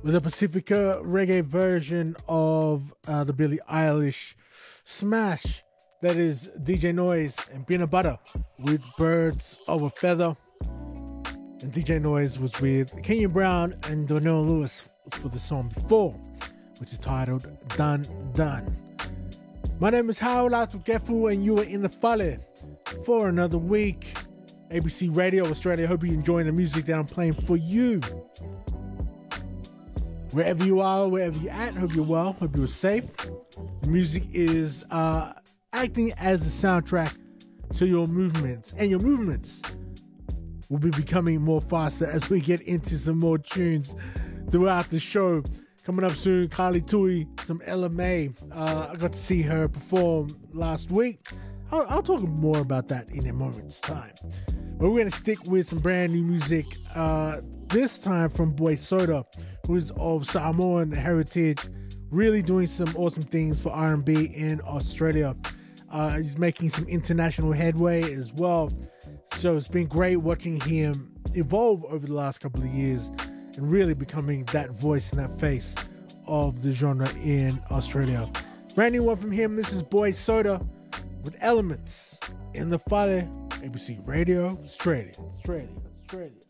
with a Pacifica reggae version of the Billie Eilish smash that is DJ Noise and Peanut Butter with Birds of a Feather. And DJ Noise was with Kenyon Brown and Donnell Lewis for the song before, which is titled Done Done. My name is Howard Atukefu and you are in the Fale for another week. ABC Radio Australia. Hope you're enjoying the music that I'm playing for you. Wherever you are, wherever you're at, hope you're well, hope you're safe. The music is acting as the soundtrack to your movements, and your movements will be becoming more faster as we get into some more tunes throughout the show. Coming up soon, Carly Tui, some LMA. I got to see her perform last week. I'll talk more about that in a moment's time. But we're going to stick with some brand new music, this time from Boy Soda, who is of Samoan heritage, really doing some awesome things for R&B in Australia. He's making some international headway as well. So it's been great watching him evolve over the last couple of years and really becoming that voice and that face of the genre in Australia. Brand new one from him. This is Boy Soda with Elements in the Fale, ABC Radio Australia.